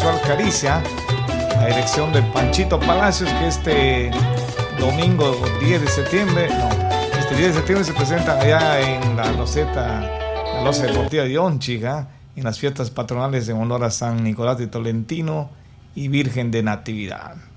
Sensual Caricia, la dirección de Panchito Palacios, que este domingo 10 de septiembre, este 10 de septiembre se presentan allá en la Loza Deportiva de Onchiga, en las fiestas patronales en honor a San Nicolás de Tolentino y Virgen de Natividad.